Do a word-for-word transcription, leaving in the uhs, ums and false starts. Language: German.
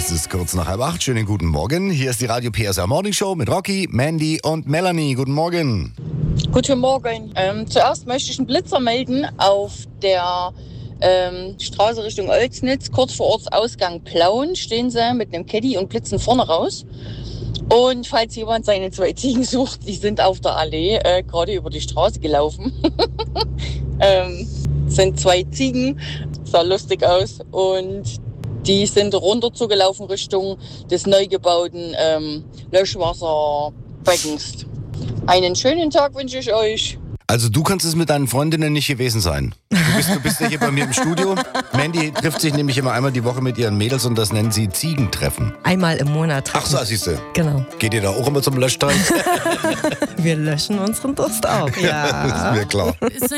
Es ist kurz nach halb acht. Schönen guten Morgen. Hier ist die Radio P S R Morning Show mit Rocky, Mandy und Melanie. Guten Morgen. Guten Morgen. Ähm, zuerst möchte ich einen Blitzer melden auf der ähm, Straße Richtung Olsnitz. Kurz vor Ortsausgang Plauen stehen sie mit einem Caddy und blitzen vorne raus. Und falls jemand seine zwei Ziegen sucht, die sind auf der Allee äh, gerade über die Straße gelaufen. ähm, sind zwei Ziegen, sah lustig aus und die sind runterzugelaufen Richtung des neu gebauten ähm, Löschwasserbeckens. Einen schönen Tag wünsche ich euch. Also du kannst es mit deinen Freundinnen nicht gewesen sein. Du bist, du bist ja hier bei mir im Studio. Mandy trifft sich nämlich immer einmal die Woche mit ihren Mädels und das nennen sie Ziegentreffen. Einmal im Monat treffen. Ach so, siehst du. Genau. Geht ihr da auch immer zum Löschteil? Wir löschen unseren Durst auch, ja. Das ist mir klar.